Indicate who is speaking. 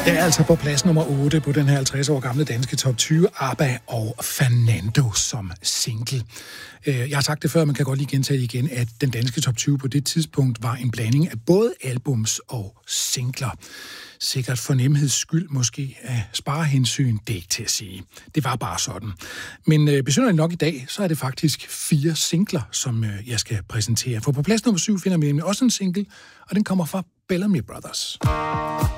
Speaker 1: Det er altså på plads nummer 8 på den her 50 år gamle danske top 20, ABBA og Fernando som single. Jeg har sagt det før, man kan godt lige gentage det igen, at den danske top 20 på det tidspunkt var en blanding af både albums og singler. Sikkert for nemheds skyld måske af sparehensyn, det er ikke til at sige. Det var bare sådan. Men besynderligt nok i dag, så er det faktisk 4 singler, som jeg skal præsentere. For på plads nummer 7 finder vi nemlig også en single, og den kommer fra Bellamy Brothers.